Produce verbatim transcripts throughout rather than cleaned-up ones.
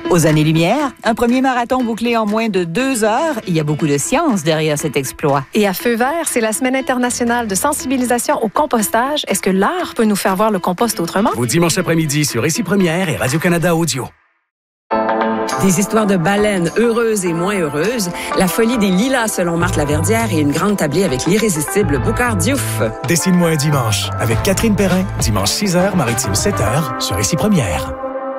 Aux années-lumière, un premier marathon bouclé en moins de deux heures. Il y a beaucoup de science derrière cet exploit. Et à Feu vert, c'est la Semaine internationale de sensibilisation au compostage. Est-ce que l'art peut nous faire voir le compost autrement? Vos dimanches après-midi sur Ici Première et Radio-Canada Audio. Des histoires de baleines heureuses et moins heureuses, la folie des lilas selon Marthe Laverdière et une grande tablée avec l'irrésistible Boucard Diouf. Dessine-moi un dimanche avec Catherine Perrin, dimanche six heures, maritime sept heures sur Ici Première.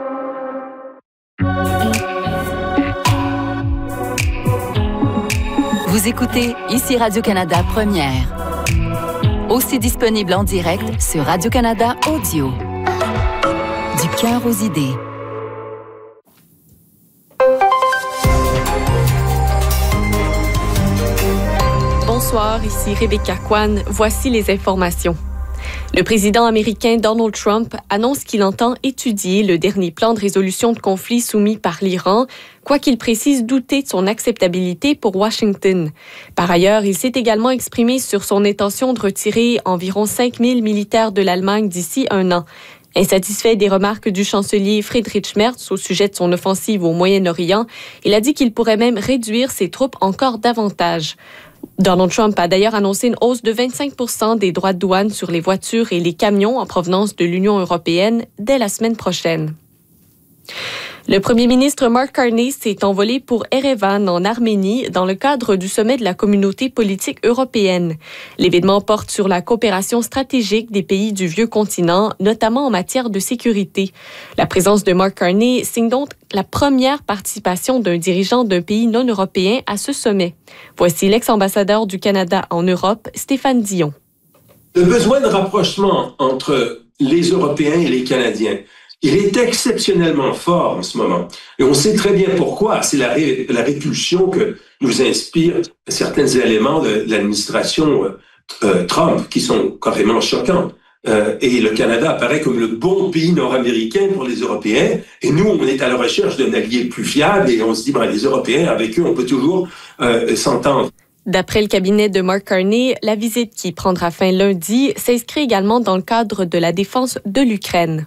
Vous écoutez Ici Radio-Canada Première. Aussi disponible en direct sur Radio-Canada Audio. Du cœur aux idées. Bonsoir, ici Rebecca Kwan. Voici les informations. Le président américain Donald Trump annonce qu'il entend étudier le dernier plan de résolution de conflit soumis par l'Iran, quoiqu'il précise douter de son acceptabilité pour Washington. Par ailleurs, il s'est également exprimé sur son intention de retirer environ cinq mille militaires de l'Allemagne d'ici un an. Insatisfait des remarques du chancelier Friedrich Merz au sujet de son offensive au Moyen-Orient, il a dit qu'il pourrait même réduire ses troupes encore davantage. Donald Trump a d'ailleurs annoncé une hausse de vingt-cinq pour cent des droits de douane sur les voitures et les camions en provenance de l'Union européenne dès la semaine prochaine. Le premier ministre Mark Carney s'est envolé pour Erevan, en Arménie, dans le cadre du sommet de la communauté politique européenne. L'événement porte sur la coopération stratégique des pays du vieux continent, notamment en matière de sécurité. La présence de Mark Carney signe donc la première participation d'un dirigeant d'un pays non européen à ce sommet. Voici l'ex-ambassadeur du Canada en Europe, Stéphane Dion. Le besoin de rapprochement entre les Européens et les Canadiens, il est exceptionnellement fort en ce moment. Et on sait très bien pourquoi. C'est la, ré, la répulsion que nous inspirent certains éléments de l'administration euh, Trump qui sont carrément choquants. Euh, et le Canada apparaît comme le bon pays nord-américain pour les Européens. Et nous, on est à la recherche d'un allié plus fiable et on se dit, ben, les Européens, avec eux, on peut toujours euh, s'entendre. D'après le cabinet de Mark Carney, la visite qui prendra fin lundi s'inscrit également dans le cadre de la défense de l'Ukraine.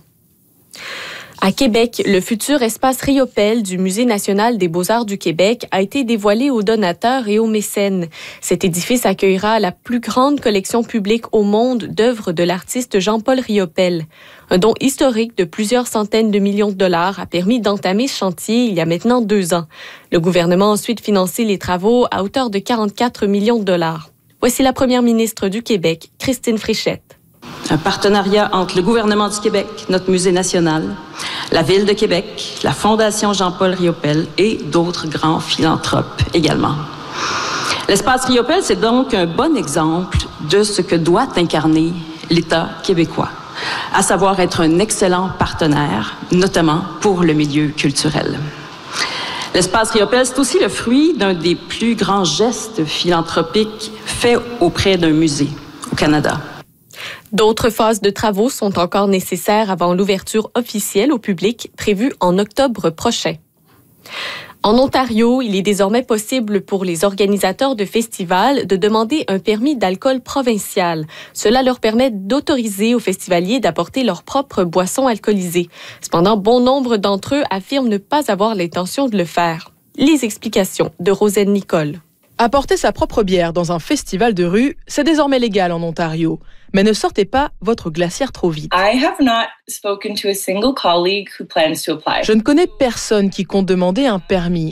À Québec, le futur espace Riopelle du Musée national des beaux-arts du Québec a été dévoilé aux donateurs et aux mécènes. Cet édifice accueillera la plus grande collection publique au monde d'œuvres de l'artiste Jean-Paul Riopelle. Un don historique de plusieurs centaines de millions de dollars a permis d'entamer ce chantier il y a maintenant deux ans. Le gouvernement a ensuite financé les travaux à hauteur de quarante-quatre millions de dollars. Voici la première ministre du Québec, Christine Fréchette. Un partenariat entre le gouvernement du Québec, notre musée national, la Ville de Québec, la Fondation Jean-Paul Riopelle et d'autres grands philanthropes également. L'espace Riopelle, c'est donc un bon exemple de ce que doit incarner l'État québécois, à savoir être un excellent partenaire, notamment pour le milieu culturel. L'espace Riopelle, c'est aussi le fruit d'un des plus grands gestes philanthropiques faits auprès d'un musée au Canada. D'autres phases de travaux sont encore nécessaires avant l'ouverture officielle au public prévue en octobre prochain. En Ontario, il est désormais possible pour les organisateurs de festivals de demander un permis d'alcool provincial. Cela leur permet d'autoriser aux festivaliers d'apporter leurs propres boissons alcoolisées. Cependant, bon nombre d'entre eux affirment ne pas avoir l'intention de le faire. Les explications de Rosanne Nicole. Apporter sa propre bière dans un festival de rue, c'est désormais légal en Ontario. Mais ne sortez pas votre glacière trop vite. I have not spoken to a single colleague who plans to apply. Je ne connais personne qui compte demander un permis.